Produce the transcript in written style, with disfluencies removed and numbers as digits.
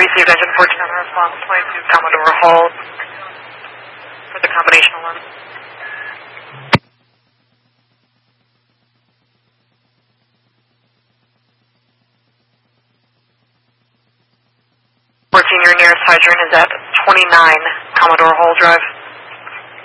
Received engine 14 on the response, 22 Commodore Hall for the combination one. 14, your nearest hydrant is at 29 Commodore Hall Drive.